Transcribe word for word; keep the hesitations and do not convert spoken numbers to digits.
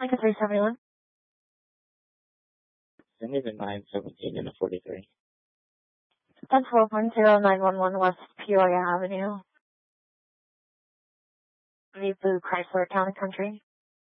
Like a three seventy-one. Send me the nine seventeen and the forty-three. That's twelve one zero nine one one West Peoria Avenue. Need Blue Chrysler Town and Country.